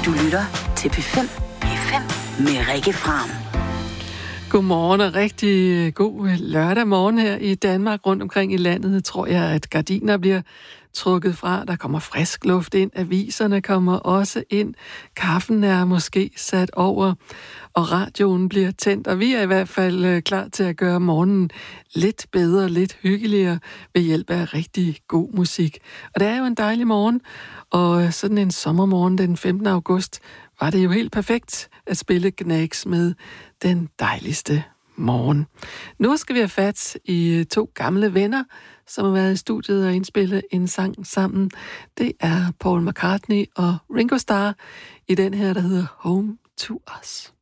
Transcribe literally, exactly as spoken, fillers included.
Du lytter til P fem. P fem med Rikke Fram. Godmorgen og rigtig god lørdag morgen her i Danmark. Rundt omkring i landet tror jeg, at gardiner bliver trukket fra. Der kommer frisk luft ind. Aviserne kommer også ind. Kaffen er måske sat over. Og radioen bliver tændt. Og vi er i hvert fald klar til at gøre morgenen lidt bedre, lidt hyggeligere ved hjælp af rigtig god musik. Og det er jo en dejlig morgen. Og sådan en sommermorgen den femtende august var det jo helt perfekt at spille Gnags med Den Dejligste Morgen. Nu skal vi have fat i to gamle venner, som har været i studiet og indspillet en sang sammen. Det er Paul McCartney og Ringo Starr i den her, der hedder Home to Us.